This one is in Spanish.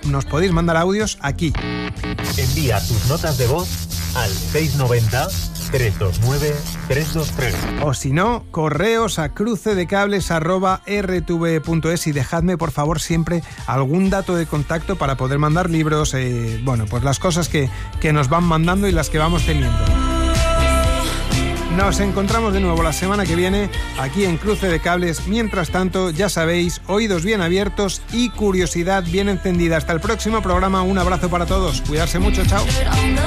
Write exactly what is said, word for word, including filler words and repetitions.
nos podéis mandar audios aquí. Envía tus notas de voz al seis nueve cero, tres dos nueve, tres dos tres. O si no, correos a crucedecables arroba r t v punto es y dejadme por favor siempre algún dato de contacto para poder mandar libros, eh, bueno, pues las cosas que, que nos van mandando y las que vamos teniendo. Nos encontramos de nuevo la semana que viene aquí en Cruce de Cables. Mientras tanto, ya sabéis, oídos bien abiertos y curiosidad bien encendida. Hasta el próximo programa. Un abrazo para todos. Cuidarse mucho. Chao.